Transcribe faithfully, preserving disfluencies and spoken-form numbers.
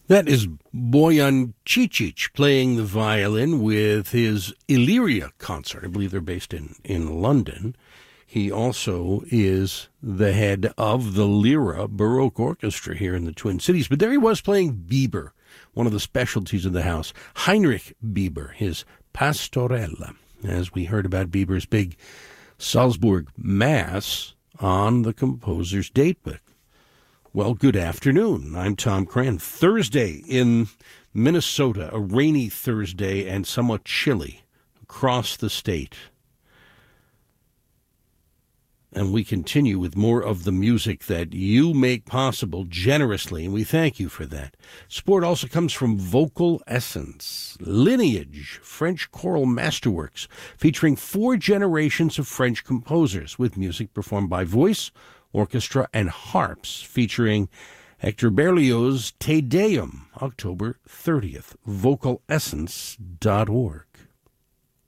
That is Bojan Cicic playing the violin with his Illyria concert. I believe they're based in, in London. He also is the head of the Lyra Baroque Orchestra here in the Twin Cities. But there he was playing Bieber, one of the specialties of the house. Heinrich Bieber, his Pastorella, as we heard about Bieber's big Salzburg Mass on the composer's datebook. Well, good afternoon. I'm Tom Cran. Thursday in Minnesota, a rainy Thursday and somewhat chilly across the state. And we continue with more of the music that you make possible generously, and we thank you for that. Support also comes from Vocal Essence, Lineage, French choral masterworks, featuring four generations of French composers, with music performed by voice, orchestra, and harps, featuring Hector Berlioz' Te Deum, October thirtieth, vocal essence dot org.